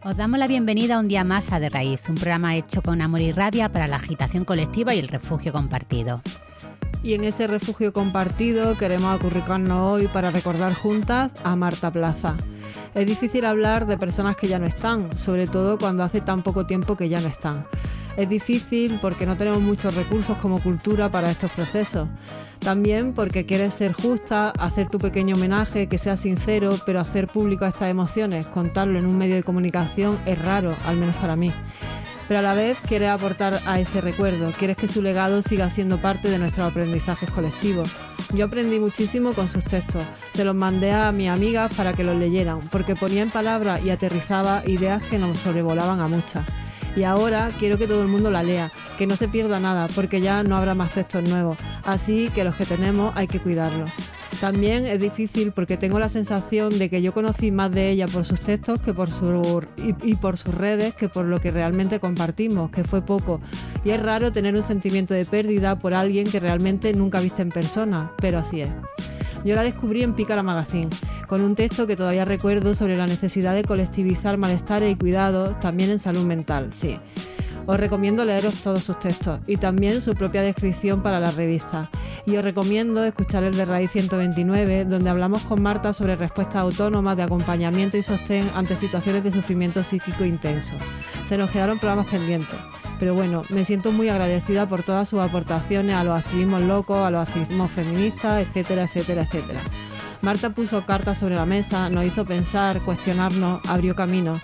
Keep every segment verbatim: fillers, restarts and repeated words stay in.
Os damos la bienvenida un día más a De Raíz, un programa hecho con amor y rabia para la agitación colectiva y el refugio compartido. Y en ese refugio compartido queremos acurrucarnos hoy para recordar juntas a Marta Plaza. Es difícil hablar de personas que ya no están, sobre todo cuando hace tan poco tiempo que ya no están. Es difícil porque no tenemos muchos recursos como cultura para estos procesos. También porque quieres ser justa, hacer tu pequeño homenaje, que sea sincero, pero hacer público estas emociones, contarlo en un medio de comunicación es raro, al menos para mí. Pero a la vez quieres aportar a ese recuerdo, quieres que su legado siga siendo parte de nuestros aprendizajes colectivos. Yo aprendí muchísimo con sus textos, se los mandé a mis amigas para que los leyeran, porque ponía en palabras y aterrizaba ideas que nos sobrevolaban a muchas. Y ahora quiero que todo el mundo la lea, que no se pierda nada, porque ya no habrá más textos nuevos, así que los que tenemos hay que cuidarlos. También es difícil porque tengo la sensación de que yo conocí más de ella por sus textos que por su, y, y por sus redes que por lo que realmente compartimos, que fue poco. Y es raro tener un sentimiento de pérdida por alguien que realmente nunca viste en persona, pero así es. Yo la descubrí en Pícara Magazine, con un texto que todavía recuerdo sobre la necesidad de colectivizar malestares y cuidados, también en salud mental, sí. Os recomiendo leeros todos sus textos y también su propia descripción para la revista. Y os recomiendo escuchar el de Raíz ciento veintinueve, donde hablamos con Marta sobre respuestas autónomas de acompañamiento y sostén ante situaciones de sufrimiento psíquico intenso. Se nos quedaron programas pendientes. Pero bueno, me siento muy agradecida por todas sus aportaciones a los activismos locos, a los activismos feministas, etcétera, etcétera, etcétera. Marta puso cartas sobre la mesa, nos hizo pensar, cuestionarnos, abrió caminos.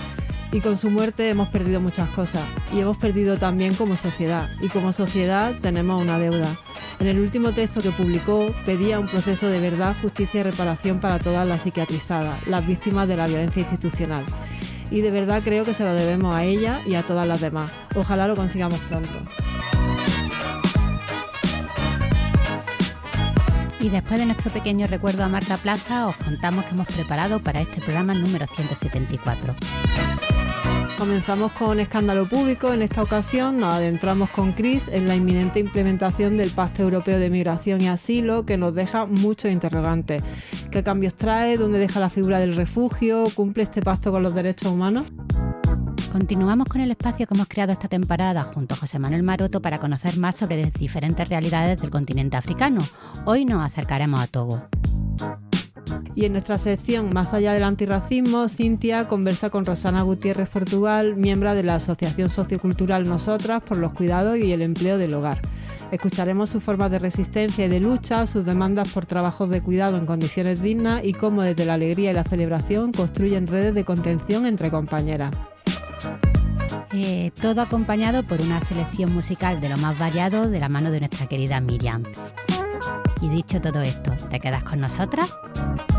Y con su muerte hemos perdido muchas cosas y hemos perdido también como sociedad. Y como sociedad tenemos una deuda. En el último texto que publicó pedía un proceso de verdad, justicia y reparación para todas las psiquiatrizadas, las víctimas de la violencia institucional. Y de verdad creo que se lo debemos a ella y a todas las demás. Ojalá lo consigamos pronto. Y después de nuestro pequeño recuerdo a Marta Plaza, os contamos que hemos preparado para este programa número ciento setenta y cuatro. Comenzamos con escándalo público. En esta ocasión nos adentramos con Cris en la inminente implementación del Pacto Europeo de Migración y Asilo, que nos deja muchos interrogantes. ¿Qué cambios trae? ¿Dónde deja la figura del refugio? ¿Cumple este pacto con los derechos humanos? Continuamos con el espacio que hemos creado esta temporada junto a José Manuel Maroto para conocer más sobre las diferentes realidades del continente africano. Hoy nos acercaremos a Togo. Y en nuestra sección Más allá del antirracismo, Cintia conversa con Rosana Gutiérrez Portugal, miembro de la Asociación Sociocultural Nosotras por los cuidados y el empleo del hogar. Escucharemos sus formas de resistencia y de lucha, sus demandas por trabajos de cuidado en condiciones dignas y cómo desde la alegría y la celebración construyen redes de contención entre compañeras. Eh, todo acompañado por una selección musical de lo más variado de la mano de nuestra querida Miriam. Y dicho todo esto, ¿te quedas con nosotras?